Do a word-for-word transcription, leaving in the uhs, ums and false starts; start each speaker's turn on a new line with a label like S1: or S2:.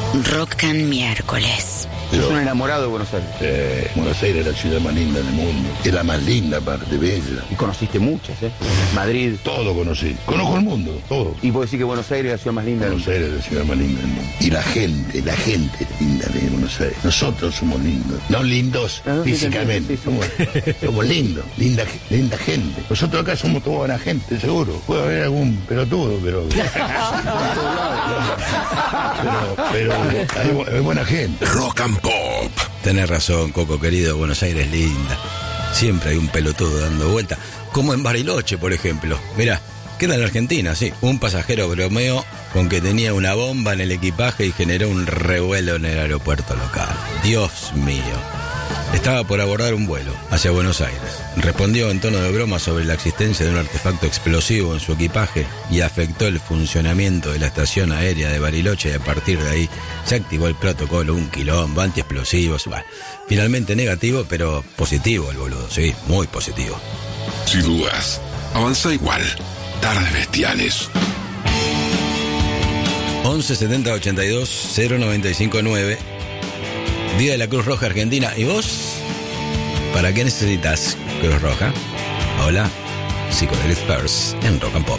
S1: Rock and Miércoles.
S2: Es un enamorado de Buenos Aires.
S3: Eh, Buenos Aires es la ciudad más linda del mundo. Es la más linda, aparte, bella.
S2: Y conociste muchas, ¿eh? Madrid.
S3: Todo conocí. Conozco el mundo, todo.
S2: Y puedo decir que Buenos Aires es la ciudad más linda del mundo.
S3: Buenos Aires es la ciudad más linda del mundo. Y la gente, la gente es linda de Buenos Aires. Nosotros somos lindos. No lindos
S2: Ah, sí,
S3: físicamente.
S2: sí, sí.
S3: Somos, somos lindos. Linda, linda gente. Nosotros acá somos toda buena gente, seguro. Puede haber algún pelotudo, pero... pero, pero hay, hay buena gente.
S4: Rock and Pop.
S5: Tenés razón, Coco querido, Buenos Aires es linda. Siempre hay un pelotudo dando vuelta. Como en Bariloche, por ejemplo. Mirá, queda en Argentina, sí. Un pasajero bromeó con que tenía una bomba en el equipaje y generó un revuelo en el aeropuerto local. Dios mío. Estaba por abordar un vuelo hacia Buenos Aires. Respondió en tono de broma sobre la existencia de un artefacto explosivo en su equipaje y afectó el funcionamiento de la estación aérea de Bariloche, y a partir de ahí se activó el protocolo, un quilombo, antiexplosivos. Bueno, finalmente negativo, pero positivo el boludo, sí, muy positivo.
S4: Si dudas, avanza igual. Tardes bestiales.
S5: once setenta ochenta y dos cero noventa y cinco nueve. Día de la Cruz Roja Argentina. ¿Y vos? ¿Para qué necesitas Cruz Roja? Hola, Psychedelic First en Rock and Pop.